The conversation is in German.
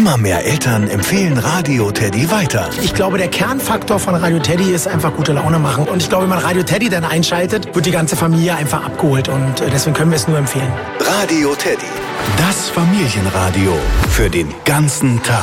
Immer mehr Eltern empfehlen Radio Teddy weiter. Ich glaube, der Kernfaktor von Radio Teddy ist einfach gute Laune machen. Und ich glaube, wenn man Radio Teddy dann einschaltet, wird die ganze Familie einfach abgeholt. Und deswegen können wir es nur empfehlen. Radio Teddy. Das Familienradio für den ganzen Tag.